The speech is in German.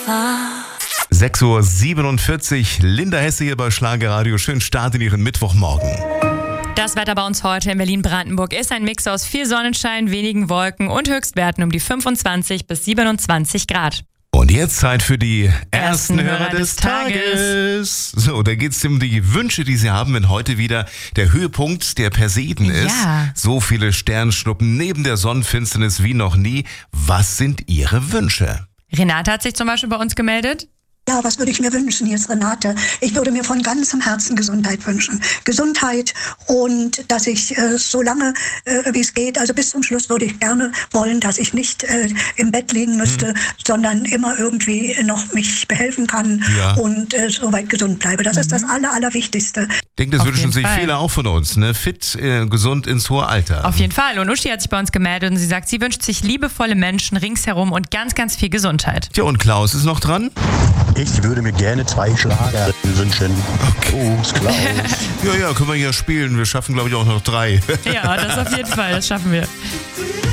war. 6:47 Uhr, Linda Hesse hier bei Schlagerradio. Schönen Start in Ihren Mittwochmorgen. Das Wetter bei uns heute in Berlin-Brandenburg ist ein Mix aus viel Sonnenschein, wenigen Wolken und Höchstwerten um die 25 bis 27 Grad. Und jetzt Zeit für die ersten Hörer Hörer des des Tages. So, da geht es um die Wünsche, die Sie haben, wenn heute wieder der Höhepunkt der Persiden ist. Ja. So viele Sternschnuppen neben der Sonnenfinsternis wie noch nie. Was sind Ihre Wünsche? Renate hat sich zum Beispiel bei uns gemeldet. Ja, was würde ich mir wünschen, hier ist Renate. Ich würde mir von ganzem Herzen Gesundheit wünschen. Gesundheit und dass ich so lange, wie es geht, also bis zum Schluss würde ich gerne wollen, dass ich nicht im Bett liegen müsste, sondern immer irgendwie noch mich behelfen kann und soweit gesund bleibe. Das ist das Allerwichtigste. Ich denke, das Auf wünschen jeden sich Fall. viele auch von uns, ne? Fit, gesund ins hohe Alter. Auf jeden Fall. Und Uschi hat sich bei uns gemeldet und sie sagt, sie wünscht sich liebevolle Menschen ringsherum und ganz, ganz viel Gesundheit. Tja, und Klaus ist noch dran? Ich würde mir gerne 2 Schlager wünschen. Gruß, Klaus. Ja, können wir ja spielen. Wir schaffen, glaube ich, auch noch 3. Ja, das auf jeden Fall. Das schaffen wir.